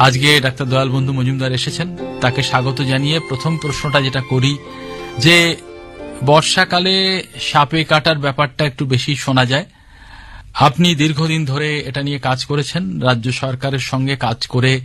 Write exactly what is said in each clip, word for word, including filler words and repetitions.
আজকে ডাক্তার দয়াল বন্ধু মজুমদার এসেছেন, তাকে স্বাগত জানিয়ে প্রথম প্রশ্নটা যেটা করি যে বর্ষাকালে সাপে কাটার ব্যাপারটা একটু বেশি শোনা যায়। আপনি দীর্ঘদিন ধরে এটা নিয়ে কাজ করেছেন, রাজ্য সরকারের সঙ্গে কাজ করে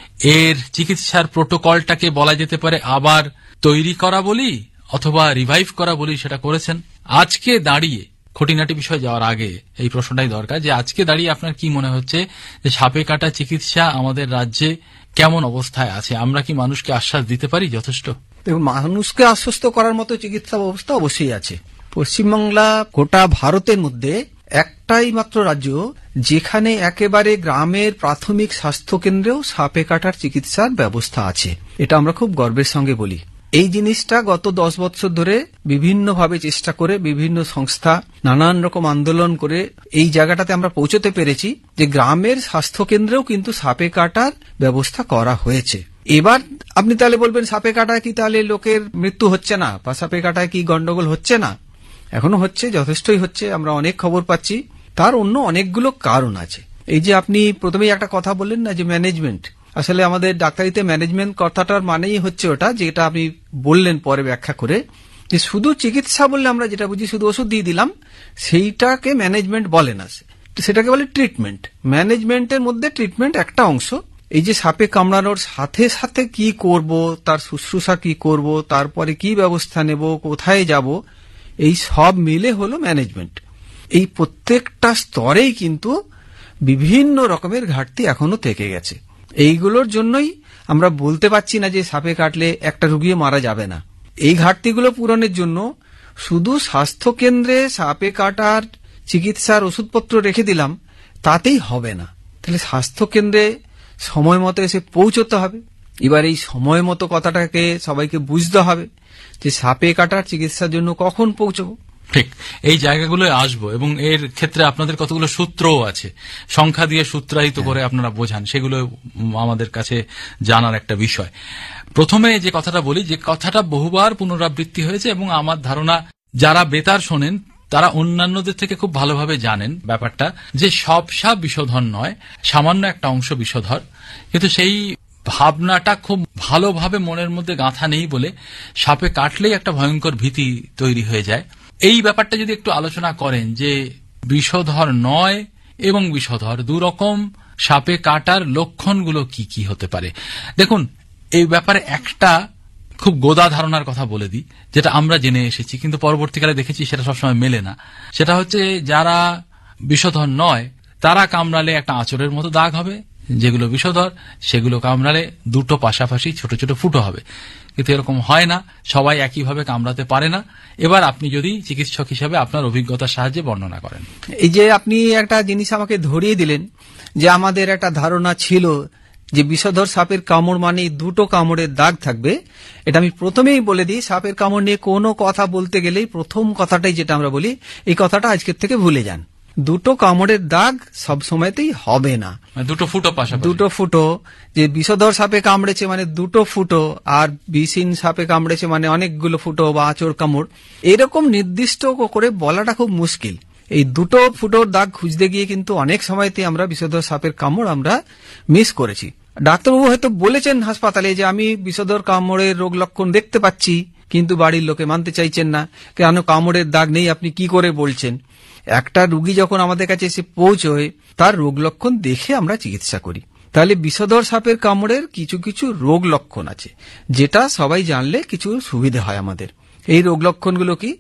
এর চিকিৎসার প্রোটোকলটাকে বলা যেতে পারে আবার তৈরি করা বলি অথবা রিভাইভ করা বলি সেটা করেছেন। আজকে দাঁড়িয়ে খুঁটিনাটি বিষয় যাওয়ার আগে এই প্রশ্নটাই দরকার যে আজকে দাঁড়িয়ে আপনার কি মনে হচ্ছে যে সাপে কাটা চিকিৎসা আমাদের রাজ্যে কেমন অবস্থায় আছে? আমরা কি মানুষকে আশ্বাস দিতে পারি যথেষ্ট? মানুষকে আশ্বস্ত করার মতো চিকিৎসা ব্যবস্থা অবশ্যই আছে। পশ্চিমবাংলা গোটা ভারতের মধ্যে একটাই মাত্র রাজ্য যেখানে একেবারে গ্রামের প্রাথমিক স্বাস্থ্য কেন্দ্রেও সাপে কাটার চিকিৎসার ব্যবস্থা আছে। এটা আমরা খুব গর্বের সঙ্গে বলি। এই জিনিসটা গত দশ বছর ধরে বিভিন্নভাবে চেষ্টা করে বিভিন্ন সংস্থা নানান রকম আন্দোলন করে এই জায়গাটাতে আমরা পৌঁছতে পেরেছি যে গ্রামের স্বাস্থ্য কেন্দ্রেও কিন্তু সাপে কাটার ব্যবস্থা করা হয়েছে। এবার আপনি তাহলে বলবেন সাপে কাটায় কি তাহলে লোকের মৃত্যু হচ্ছে না বা সাপে কাটায় কি গন্ডগোল হচ্ছে না? এখনো হচ্ছে, যথেষ্টই হচ্ছে, আমরা অনেক খবর পাচ্ছি। তার অন্য অনেকগুলো কারণ আছে। এই যে আপনি প্রথমেই একটা কথা বললেন না যে ম্যানেজমেন্ট, আসলে আমাদের ডাক্তারিতে ম্যানেজমেন্ট কথাটার মানেই হচ্ছে ওটা যেটা আপনি বললেন পরে ব্যাখ্যা করে, যে শুধু চিকিৎসা বললে আমরা যেটা বুঝি শুধু ওষুধ দিয়ে দিলাম, সেইটাকে ম্যানেজমেন্ট বলে না, সেটাকে বলে ট্রিটমেন্ট। ম্যানেজমেন্টের মধ্যে ট্রিটমেন্ট একটা অংশ। এই যে সাপে কামড়ানোর সাথে সাথে কি করব, তার শুশ্রূষা কি করব, তারপরে কি ব্যবস্থা নেব, কোথায় যাব, এই সব মিলে হলো ম্যানেজমেন্ট। এই প্রত্যেকটা স্তরেই কিন্তু বিভিন্ন রকমের ঘাটতি এখনো থেকে গেছে। এইগুলোর জন্যই আমরা বলতে পারছি না যে সাপে কাটলে একটা রুগীও মারা যাবে না। এই ঘাটতিগুলো পূরণের জন্য শুধু স্বাস্থ্য কেন্দ্রে সাপে কাটার চিকিৎসার ওষুধপত্র রেখে দিলাম তাতেই হবে না। তাহলে স্বাস্থ্য কেন্দ্রে সময় মতো এসে পৌঁছতে হবে। এবার এই সময় মতো কথাটাকে সবাইকে বুঝতে হবে যে সাপে কাটার চিকিৎসার জন্য কখন পৌঁছবো। ঠিক এই জায়গাগুলো আসবো এবং এর ক্ষেত্রে আপনাদের কতগুলো সূত্রও আছে, সংখ্যা দিয়ে সূত্রায়িত করে আপনারা বোঝান, সেগুলো আমাদের কাছে জানার একটা বিষয়। প্রথমে যে কথাটা বলি, যে কথাটা বহুবার পুনরাবৃত্তি হয়েছে এবং আমার ধারণা যারা বেতার শোনেন তারা অন্যান্যদের থেকে খুব ভালোভাবে জানেন ব্যাপারটা, যে সব সাপ বিষধর নয়, সামান্য একটা অংশ বিষধর। কিন্তু সেই ভাবনাটা খুব ভালোভাবে মনের মধ্যে গাঁথা নেই বলে সাপে কাটলেই একটা ভয়ঙ্কর ভীতি তৈরি হয়ে যায়। এই ব্যাপারটা যদি একটু আলোচনা করেন যে বিষধর নয় এবং বিষধর দুরকম সাপে কাটার লক্ষণগুলো কি কি হতে পারে। দেখুন, এই ব্যাপারে একটা খুব গোদা ধারণার কথা বলে দিই, যেটা আমরা জেনে এসেছি কিন্তু পরবর্তীকালে দেখেছি সেটা সবসময় মেলে না। সেটা হচ্ছে যারা বিষধর নয় তারা কামড়ালে একটা আঁচড়ের মতো দাগ হবে, যেগুলো বিষধর সেগুলো কামড়ালে দুটো পাশাপাশি ছোট ছোট ফুটো হবে। কিন্তু এরকম হয় না, সবাই একইভাবে কামড়াতে পারে না। এবার আপনি যদি চিকিৎসক হিসেবে আপনার অভিজ্ঞতার সাহায্যে বর্ণনা করেন। এই যে আপনি একটা জিনিস আমাকে ধরিয়ে দিলেন যে আমাদের একটা ধারণা ছিল যে বিষধর সাপের কামড় মানে দুটো কামড়ের দাগ থাকবে। এটা আমি প্রথমেই বলে দিই, সাপের কামড় নিয়ে কোনো কথা বলতে গেলেই প্রথম কথাটাই যেটা আমরা বলি, এই কথাটা আজকের থেকে ভুলে যান। দুটো কামড়ের দাগ সব সময়তেই হবে না, দুটো ফুটো পাশাপাশি। দুটো ফুটো, যে বিষধর সাপে কামড়েছে মানে দুটো ফুটো, আর বিষহীন সাপে কামড়েছে মানে অনেকগুলো ফুটো বা আঁচড় কামড়, এরকম নির্দিষ্ট করে বলাটা খুব মুশকিল। এই দুটো ফুটোর দাগ খুঁজতে গিয়ে কিন্তু অনেক সময়তে আমরা বিষধর সাপের কামড় আমরা মিস করেছি। ডাক্তারবাবু হয়তো বলেছেন হাসপাতালে যে আমি বিষধর কামড়ের রোগ লক্ষণ দেখতে পাচ্ছি, কিন্তু বাড়ির লোকে মানতে চাইছেন না, কেন কামড়ের দাগ নেই আপনি কি করে বলছেন। একটা রুগী যখন আমাদের কাছে এসে পৌঁছয় তার রোগ লক্ষণ দেখে আমরা চিকিৎসা করি। তাহলে বিষধর সাপের কামড়ের কিছু কিছু রোগ লক্ষণ আছে যেটা সবাই জানলে কিছু সুবিধা হয় আমাদের। এই রোগ লক্ষণগুলো কি?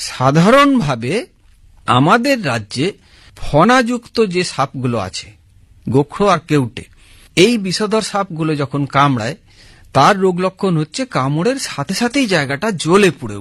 সাধারণভাবে আমাদের রাজ্যে ফণাযুক্ত যে সাপগুলো আছে, গোখরো আর কেউটে, এই বিষধর সাপগুলো যখন কামড়ায় তার রোগ লক্ষণ হচ্ছে কামড়ের সাথে সাথেই জায়গাটা জ্বলে পুড়ে